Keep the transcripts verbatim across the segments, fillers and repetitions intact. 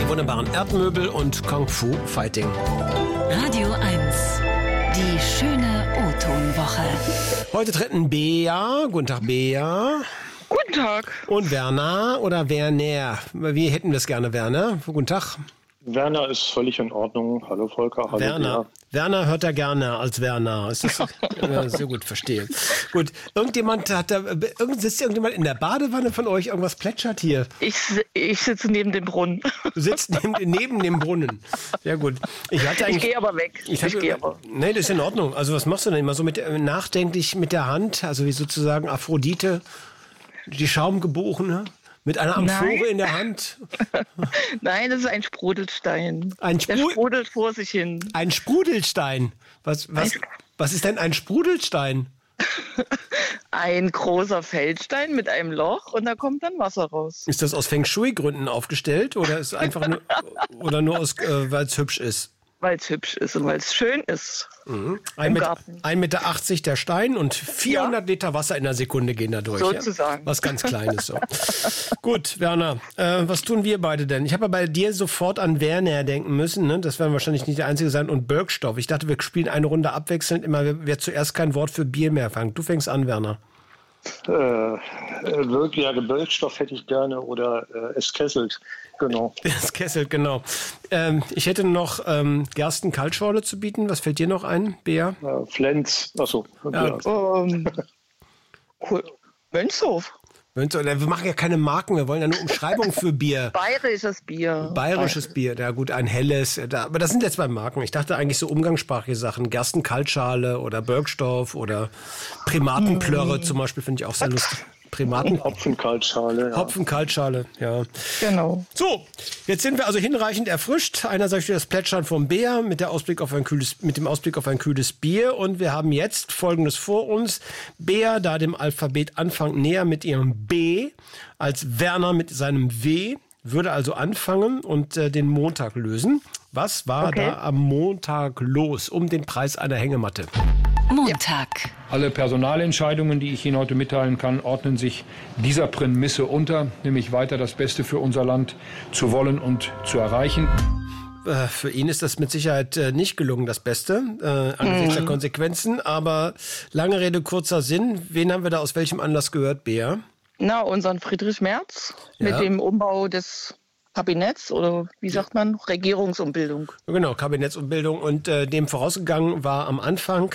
wunderbaren Erdmöbel und Kung Fu Fighting. Radio eins, die schöne O-Ton-Woche. Heute treten Bea, guten Tag Bea. Guten Tag. Und Werner oder Werner. Wie hätten wir es gerne, Werner? Guten Tag. Werner ist völlig in Ordnung. Hallo Volker, hallo Werner. Bea. Werner hört er gerne als Werner. Ist das ja, sehr gut, verstehe. Gut, irgendjemand hat da, irgend, sitzt irgendjemand in der Badewanne von euch, irgendwas plätschert hier. Ich, ich sitze neben dem Brunnen. Du sitzt neben, neben dem Brunnen. Sehr gut. Ich, hatte eigentlich, ich gehe aber weg. Ich, ich hatte, gehe aber. Nee, das ist in Ordnung. Also was machst du denn immer so mit, nachdenklich mit der Hand, also wie sozusagen Aphrodite, die Schaumgebogene? Mit einer Amphore Nein. in der Hand? Nein, das ist ein Sprudelstein. Ein Spru- der sprudelt vor sich hin. Ein Sprudelstein? Was, was, was ist denn ein Sprudelstein? Ein großer Feldstein mit einem Loch und da kommt dann Wasser raus. Ist das aus Feng Shui-Gründen aufgestellt oder ist einfach nur, oder nur aus, äh, weil es hübsch ist? Weil es hübsch ist und weil es schön ist. Mhm. ein Meter achtzig der Stein und vierhundert ja. Liter Wasser in der Sekunde gehen da durch. Sozusagen. Ja? Was ganz Kleines. So. Gut, Werner, äh, was tun wir beide denn? Ich habe ja bei dir sofort an Werner denken müssen. Ne? Das werden wahrscheinlich nicht der Einzige sein. Und Birkstoff. Ich dachte, wir spielen eine Runde abwechselnd. Immer wer, wer zuerst kein Wort für Bier mehr fängt. Du fängst an, Werner. Äh, wirklich, ja, Birkstoff hätte ich gerne oder äh, es kesselt. Genau. Es kesselt, genau. Ähm, ich hätte noch ähm, Gersten-Kaltschorle zu bieten. Was fällt dir noch ein, Bea? Äh, Flens. Achso. Ja. Ähm, cool. Mönchshof. Wir machen ja keine Marken, wir wollen ja nur Umschreibung für Bier. Bayerisches Bier. Bayerisches Bier, ja gut, ein helles. Da, aber das sind jetzt zwei Marken. Ich dachte eigentlich so umgangssprachliche Sachen. Gersten-Kaltschale oder Birkstoff oder Primatenplörre mm. zum Beispiel, finde ich auch sehr lustig. Primaten. Hopfenkaltschale. Ja. Hopfenkaltschale, ja. Genau. So, jetzt sind wir also hinreichend erfrischt. Einerseits durch das Plätschern vom Bär mit, der Ausblick auf ein kühles, mit dem Ausblick auf ein kühles Bier. Und wir haben jetzt Folgendes vor uns. Bär, da dem Alphabet Anfang näher mit ihrem B, als Werner mit seinem W, würde also anfangen und äh, den Montag lösen. Was war okay. da am Montag los um den Preis einer Hängematte? Montag. Alle Personalentscheidungen, die ich Ihnen heute mitteilen kann, ordnen sich dieser Prämisse unter, nämlich weiter das Beste für unser Land zu wollen und zu erreichen. Äh, für ihn ist das mit Sicherheit äh, nicht gelungen, das Beste, äh, angesichts mm. der Konsequenzen. Aber lange Rede, kurzer Sinn. Wen haben wir da aus welchem Anlass gehört, Bea? Na, unseren Friedrich Merz ja. mit dem Umbau des Kabinetts oder wie sagt man, Regierungsumbildung. Genau, Kabinettsumbildung. Und äh, dem vorausgegangen war am Anfang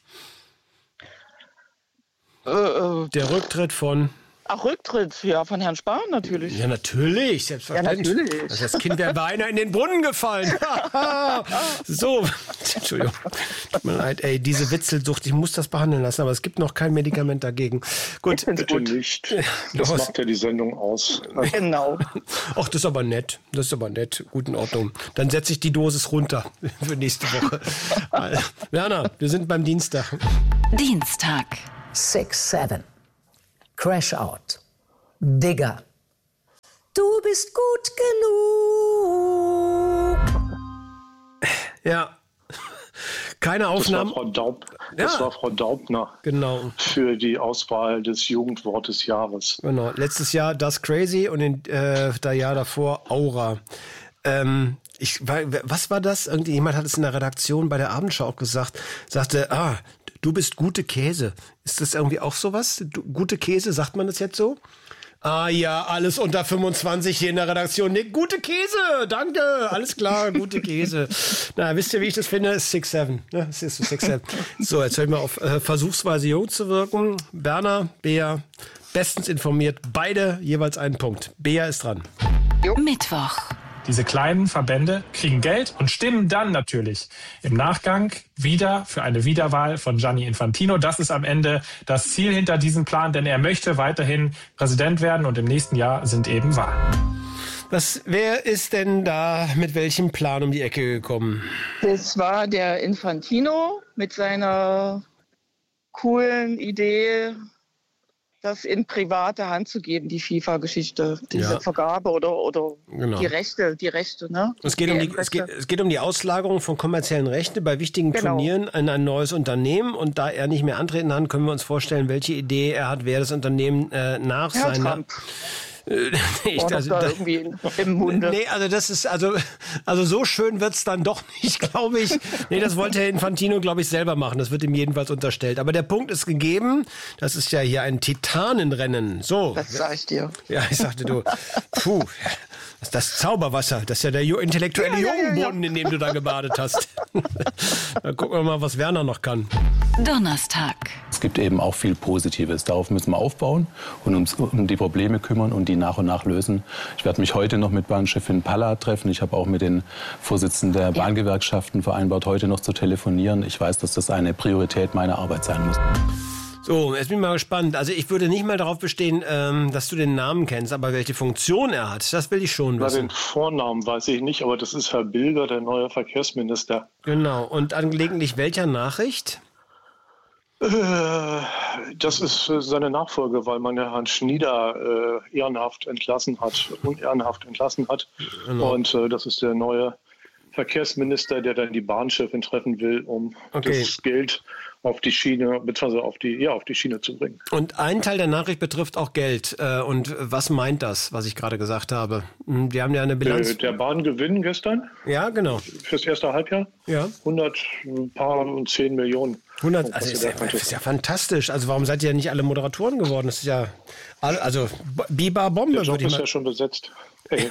Äh, äh, der Rücktritt von... Ach, Rücktritt, ja, von Herrn Spahn natürlich. Ja, natürlich, selbstverständlich. Ja, natürlich. Das, das Kind wäre beinahe in den Brunnen gefallen. So, Entschuldigung. Tut mir leid, ey, diese Witzelsucht, ich muss das behandeln lassen, aber es gibt noch kein Medikament dagegen. Gut, bitte gut. Nicht. Das Los. Macht ja die Sendung aus. Genau. Ach, das ist aber nett. Das ist aber nett. Gut, in Ordnung. Dann setze ich die Dosis runter für nächste Woche. Werner, wir sind beim Dienstag. Dienstag. six seven. Crash Out. Digger. Du bist gut genug. Ja. Keine Aufnahmen. Das war Frau, Daub, das ja. war Frau Daubner. Genau. Für die Auswahl des Jugendwort des Jahres. Genau. Letztes Jahr Das Crazy und in, äh, das Jahr davor Aura. Ähm, ich, was war das? Irgendjemand hat es in der Redaktion bei der Abendschau auch gesagt. Sagte, ah, du bist gute Käse. Ist das irgendwie auch sowas? Du, gute Käse, sagt man das jetzt so? Ah ja, alles unter fünfundzwanzig hier in der Redaktion. Nee, gute Käse, danke, alles klar, gute Käse. Na, wisst ihr, wie ich das finde? six seven. Ne? Das ist so six seven. So, jetzt hören wir auf, äh, versuchsweise jung zu wirken. Berner, Bea, bestens informiert. Beide jeweils einen Punkt. Bea ist dran. Jo. Mittwoch. Diese kleinen Verbände kriegen Geld und stimmen dann natürlich im Nachgang wieder für eine Wiederwahl von Gianni Infantino. Das ist am Ende das Ziel hinter diesem Plan, denn er möchte weiterhin Präsident werden und im nächsten Jahr sind eben Wahlen. Was, wer ist denn da mit welchem Plan um die Ecke gekommen? Das war der Infantino mit seiner coolen Idee, das in private Hand zu geben, die FIFA-Geschichte, diese ja. Vergabe oder, oder genau. die Rechte, die Rechte, ne? Es geht, um die, es, geht, es geht um die Auslagerung von kommerziellen Rechten bei wichtigen genau. Turnieren an ein neues Unternehmen. Und da er nicht mehr antreten kann, können wir uns vorstellen, welche Idee er hat, wer das Unternehmen äh, nach Herr seiner... Trump. Äh, nee, War also, da da, irgendwie in, im Munde. Nee, also das ist, also, also so schön wird's dann doch nicht, glaube ich. Nee, das wollte Herr Infantino, glaube ich, selber machen. Das wird ihm jedenfalls unterstellt. Aber der Punkt ist gegeben. Das ist ja hier ein Titanenrennen. So. Das sag ich dir. Ja, ich sagte du, puh, das ist das Zauberwasser. Das ist ja der intellektuelle Ja, ja, ja, ja. Jungenbrunnen, in dem du da gebadet hast. Dann gucken wir mal, was Werner noch kann. Donnerstag. Es gibt eben auch viel Positives. Darauf müssen wir aufbauen und uns um die Probleme kümmern und die nach und nach lösen. Ich werde mich heute noch mit Bahnchefin Palla treffen. Ich habe auch mit den Vorsitzenden der Bahngewerkschaften vereinbart, heute noch zu telefonieren. Ich weiß, dass das eine Priorität meiner Arbeit sein muss. So, jetzt bin ich mal gespannt. Also ich würde nicht mal darauf bestehen, ähm, dass du den Namen kennst, aber welche Funktion er hat, das will ich schon Na, wissen. den Vornamen weiß ich nicht, aber das ist Herr Bilger, der neue Verkehrsminister. Genau. Und angelegentlich welcher Nachricht? Äh, das ist äh, seine Nachfolge, weil man ja Herrn Schnieder äh, ehrenhaft entlassen hat, unehrenhaft entlassen hat. Genau. Und äh, das ist der neue Verkehrsminister, der dann die Bahnchefin treffen will, um Okay. das Geld auf die Schiene, beziehungsweise auf die, ja, auf die Schiene zu bringen. Und ein Teil der Nachricht betrifft auch Geld. Äh, und was meint das, was ich gerade gesagt habe? Hm, Wir haben ja eine Bilanz. Äh, der Bahngewinn gestern Ja, genau. fürs erste Halbjahr Ja. hundert ein paar und zehn Millionen. hundert, Was also ihr ist da ja, könnt. ist ja fantastisch. Also warum seid ihr nicht alle Moderatoren geworden? Das ist ja, all- also Biber Bombe Der Job würde ich ist mal. ja schon besetzt. Äh,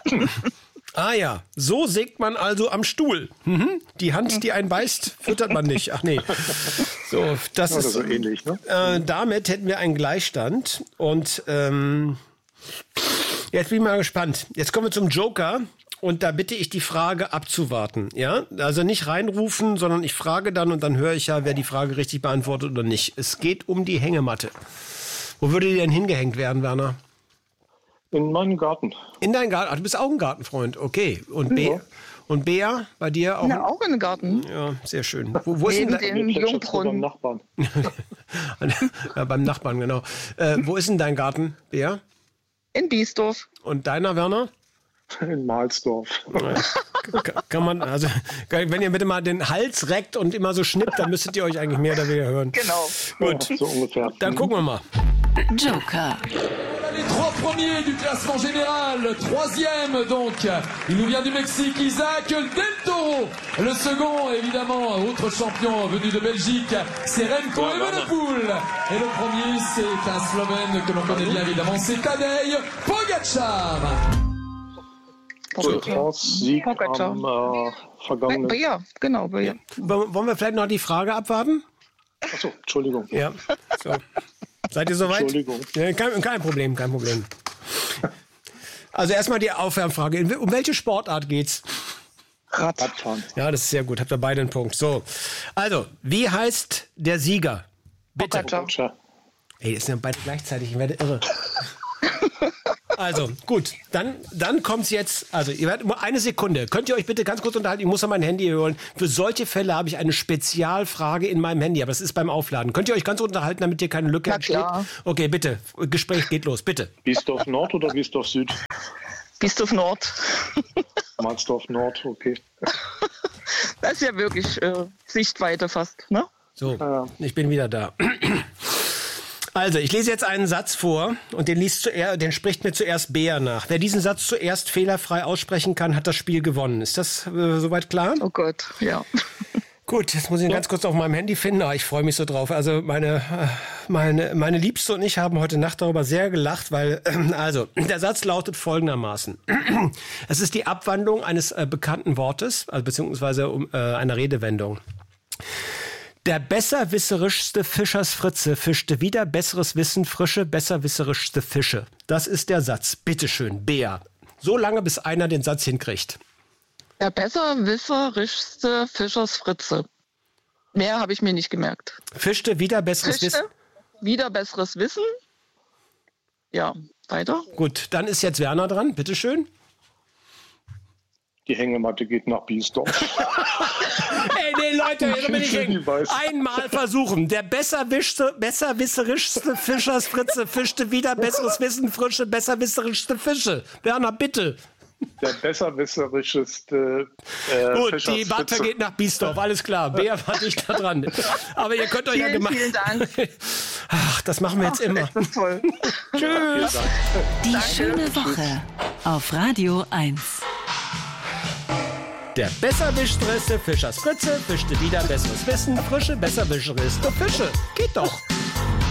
Ah ja, so sägt man also am Stuhl. Mhm. Die Hand, die einen beißt, füttert man nicht. Ach nee. So, das oder ist so ähnlich, ne? Äh, damit hätten wir einen Gleichstand. Und ähm, jetzt bin ich mal gespannt. Jetzt kommen wir zum Joker. Und da bitte ich die Frage abzuwarten. Ja, also nicht reinrufen, sondern ich frage dann und dann höre ich ja, wer die Frage richtig beantwortet oder nicht. Es geht um die Hängematte. Wo würde die denn hingehängt werden, Werner? In meinem Garten. In deinen Garten. Ach, du bist auch ein Gartenfreund. Okay. Und Be Ja. und Bea, bei dir auch? Na, auch in den Garten. Ja, sehr schön. Wo, wo ist denn Neben dein, dem Mir plätschert's nur beim Jungbrunnen. Nachbarn. ja, beim Nachbarn, genau. Äh, wo ist denn dein Garten, Bea? In Biesdorf. Und deiner, Werner? In Mahlsdorf. Ka- Kann man, also, wenn ihr bitte mal den Hals reckt und immer so schnippt, dann müsstet ihr euch eigentlich mehr oder weniger hören. Genau. Gut, So ungefähr. dann gucken wir mal. Joker. Les trois premiers du classement général, troisième donc, il nous vient du Mexique, Isaac Del Toro. Le second, évidemment, autre champion venu de Belgique, c'est Remco Evenepoel. Et le premier, c'est un Slovène que l'on connaît bien évidemment, c'est Tadej Pogacar. Sieg Pogacar. am äh, vergangenen... Ja, genau. Ja. Wollen wir vielleicht noch die Frage abwarten? Achso, Entschuldigung. Ja. So. Seid ihr soweit? Entschuldigung. Ja, kein, kein Problem, kein Problem. Also erstmal die Aufwärmfrage. In- Um welche Sportart geht's? Radfahren. Ja, das ist sehr gut. Habt ihr beide einen Punkt. So. Also, wie heißt der Sieger? Bitte. Pogacar. Tja. Ey, das sind ja beide gleichzeitig. Ich werde irre. Also, gut. Dann, dann kommt's jetzt. Also, ihr werdet nur eine Sekunde. Könnt ihr euch bitte ganz kurz unterhalten? Ich muss an mein Handy holen. Für solche Fälle habe ich eine Spezialfrage in meinem Handy. Aber das ist beim Aufladen. Könnt ihr euch ganz unterhalten, damit hier keine Lücke Na entsteht? klar. Okay, bitte. Gespräch geht los. Bitte. Biesdorf Nord oder Biesdorf Süd? Biesdorf Nord. Mahlsdorf Nord, okay. Das ist ja wirklich äh, Sichtweite fast, ne? So, ich bin wieder da. Also, ich lese jetzt einen Satz vor und den, liest zuer- den spricht mir zuerst Bea nach. Wer diesen Satz zuerst fehlerfrei aussprechen kann, hat das Spiel gewonnen. Ist das äh, soweit klar? Oh Gott, ja. Gut, jetzt muss ich ihn ganz kurz auf meinem Handy finden. Ah, ich freue mich so drauf. Also meine, äh, meine, meine Liebste und ich haben heute Nacht darüber sehr gelacht, weil, äh, also, der Satz lautet folgendermaßen. Es ist die Abwandlung eines äh, bekannten Wortes, also beziehungsweise um, äh, einer Redewendung. Der besserwisserischste Fischersfritze fischte wieder besseres Wissen frische, besserwisserischste Fische. Das ist der Satz. Bitteschön, Bea. So lange, bis einer den Satz hinkriegt. Der besserwisserischste Fischersfritze. Mehr habe ich mir nicht gemerkt. Fischte wieder besseres Fischte, Wissen. wieder besseres Wissen. Ja, weiter. Gut, dann ist jetzt Werner dran. Bitteschön. Die Hängematte geht nach Biesdorf. Ey, nee, Leute, da bin ich hängen. Ich weiß. Einmal versuchen. Der besserwischte, besserwisserischste Fischersfritze fischte wieder besseres Wissen frische, besserwisserischste Fische. Werner, bitte. Der besserwisserischste äh, Gut, Fischer die Bahn vergeht nach Biesdorf, alles klar. Bea war nicht da dran. Aber ihr könnt euch vielen, ja gemacht. Vielen Dank. Ach, das machen wir jetzt Ach, immer. ist das toll. Tschüss. Die schöne Woche auf Radio eins. Der besserwischterste Fischers Fritze fischte wieder besseres Wissen, frische, besserwischeriste Fische. Geht doch.